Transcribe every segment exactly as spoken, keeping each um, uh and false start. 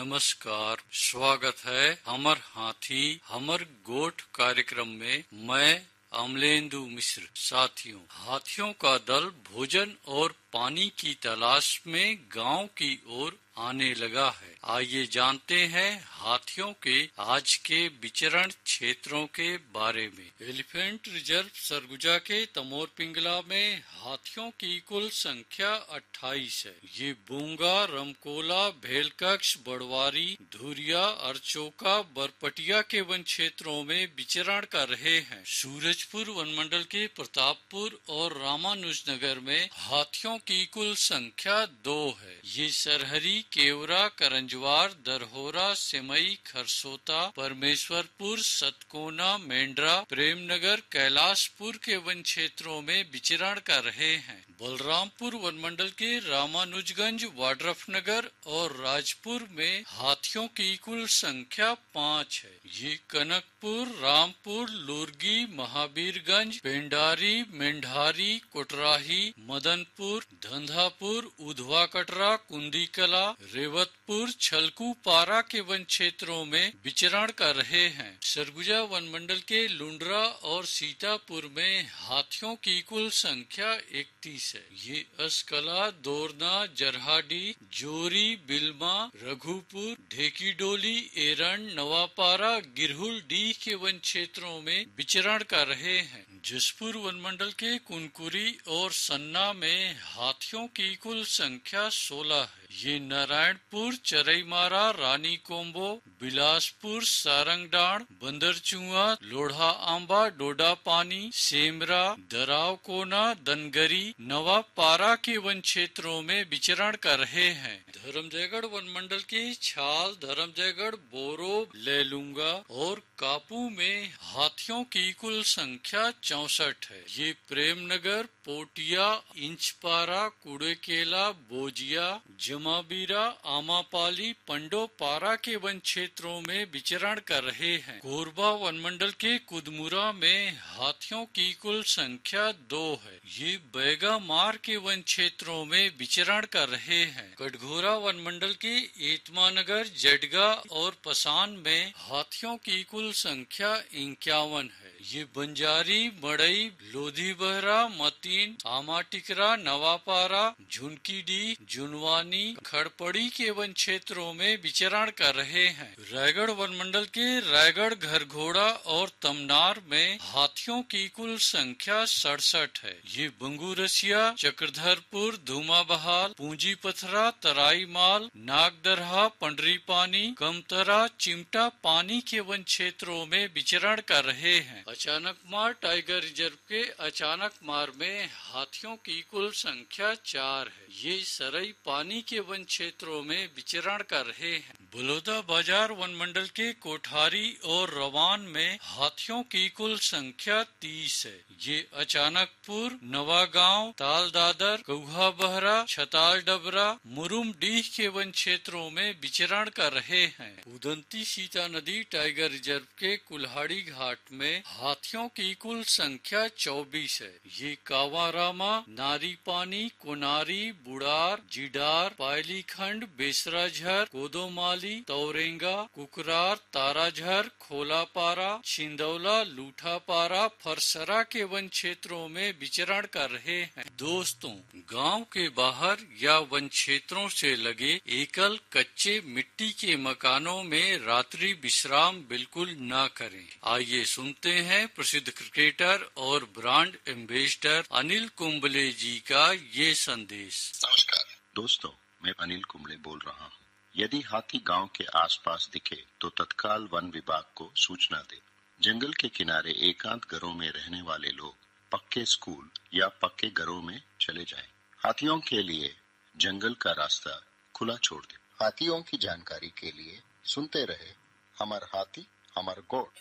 नमस्कार, स्वागत है हमर हाथी हमर गोठ कार्यक्रम में। मैं अमलेंदु मिश्र। साथियों, हाथियों का दल भोजन और पानी की तलाश में गांव की ओर आने लगा है। आइए जानते हैं हाथियों के आज के विचरण क्षेत्रों के बारे में। एलिफेंट रिजर्व सरगुजा के तमोर पिंगला में हाथियों की कुल संख्या अट्ठाईस है। ये बूंगा, रमकोला, भेलकक्ष, बड़वारी, धुरिया, अरचोका, बरपटिया के वन क्षेत्रों में विचरण कर रहे हैं। सूरजपुर वनमंडल के प्रतापपुर और रामानुजनगर में हाथियों की कुल संख्या दो है। ये सरहरी, केवरा, करंजवार, दरहोरा, सिमई, खरसोता, परमेश्वरपुर, सतकोना, मेंढरा, प्रेमनगर, कैलाशपुर के वन क्षेत्रों में विचरण कर रहे हैं। बलरामपुर वनमंडल के रामानुजगंज, वाड्रफनगर और राजपुर में हाथियों की कुल संख्या पाँच है। ये कनकपुर, रामपुर, लुर्गी, महावीरगंज, पेंडारी, मेंढारी, कोटराही, मदनपुर, धंधापुर, उधवा कटरा, कुंदीकला, रेवतपुर, छलकूपारा के वन क्षेत्रों में विचरण कर रहे हैं। सरगुजा वनमंडल के लुंडरा और सीतापुर में हाथियों की कुल संख्या इकतीस है। ये असकला, दोरना, जरहाडी, जोरी, बिल्मा, रघुपुर, ढेकीडोली, एरन, नवापारा, गिरहुल डीह के वन क्षेत्रों में विचरण कर रहे हैं। जसपुर वनमंडल के कुनकुरी और सन्ना में हाथियों की कुल संख्या सोलह है। ये नारायणपुर, चरईमारा, रानी कोम्बो, बिलासपुर, सारंगडाण, बंदरचुआ, लोढ़ा आंबा, डोडा पानी, सेमरा, दराव कोना, दनगरी, नवापारा के वन क्षेत्रों में विचरण कर रहे हैं। धर्मजयगढ़ वनमंडल के छाल, धर्मजयगढ़, बोरो, लेलूंगा और कापू में हाथियों की कुल संख्या चौसठ है। ये प्रेमनगर, पोटिया, इंचपारा, कुड़ेकेला, बोजिया, जमाबीरा, आमापाली, पंडोपारा के वन क्षेत्रों में विचरण कर रहे हैं। कोरबा वनमंडल के कुदमुरा में हाथियों की कुल संख्या दो है। ये बैगामार के वन क्षेत्रों में विचरण कर रहे हैं। कटघोरा वनमंडल के एतमानगर, जडगा और पसान में हाथियों की कुल संख्या इक्यावन है। ये बंजारी, मड़ई, लोधीबहरा, मतीन, आमाटिकरा, नवापारा, झुनकीडी, जुनवानी, खड़पड़ी के वन क्षेत्रों में विचरण कर रहे हैं। रायगढ़ वनमंडल के रायगढ़, घरघोड़ा और तमनार में हाथियों की कुल संख्या सड़सठ है। ये बंगूरसिया, चक्रधरपुर, धूमाबहाल, पूंजी पथरा, तराई माल, नागदरहा, पंडरी पानी, कमतरा, चिमटा पानी के वन क्षेत्रों में विचरण कर रहे हैं। अचानक मार टाइगर रिजर्व के अचानक मार में हाथियों की कुल संख्या चार है। ये सरई पानी के वन क्षेत्रों में विचरण कर रहे हैं। बलौदा बाजार वनमंडल के कोठारी और रवान में हाथियों की कुल संख्या तीस है। ये अचानकपुर, नवागांव, ताल दादर, कौहा बहरा, छताल डबरा, मुरुम डीह के वन क्षेत्रों में विचरण कर रहे हैं। उदंती सीता नदी टाइगर रिजर्व के कुल्हाड़ी घाट में हाथियों की कुल संख्या चौबीस है। ये कावारामा, नारी पानी, कोनारी, बुड़ार, जिडार, पायलीखंड, बेसराझर, कोदोमाली, तौरेंगा, कुकरार, ताराझर, खोलापारा, छिंदौला, लूठापारा, फरसरा के वन क्षेत्रों में विचरण कर रहे हैं। दोस्तों, गांव के बाहर या वन क्षेत्रों से लगे एकल कच्चे मिट्टी के मकानों में रात्रि विश्राम बिल्कुल न करें। आइए सुनते हैं प्रसिद्ध क्रिकेटर और ब्रांड एम्बेसडर अनिल कुंबले जी का ये संदेश। नमस्कार दोस्तों, मैं अनिल कुंबले बोल रहा हूँ। यदि हाथी गांव के आसपास दिखे तो तत्काल वन विभाग को सूचना दे। जंगल के किनारे एकांत घरों में रहने वाले लोग पक्के स्कूल या पक्के घरों में चले जाएं। हाथियों के लिए जंगल का रास्ता खुला छोड़ दे। हाथियों की जानकारी के लिए सुनते रहे हमार हाथी हमार गोठ।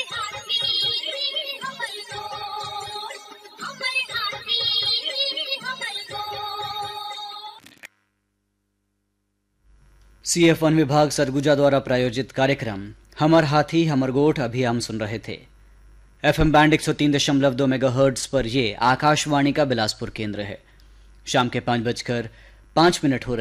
सी एफ वन विभाग सरगुजा द्वारा प्रायोजित कार्यक्रम हमर हाथी हमर गोठ अभी हम सुन रहे थे। एफ एम बैंड एक सौ तीन दशमलव दो मेगाहर्ट्ज पर ये आकाशवाणी का बिलासपुर केंद्र है। शाम के पाँच बजकर पाँच मिनट हो रहे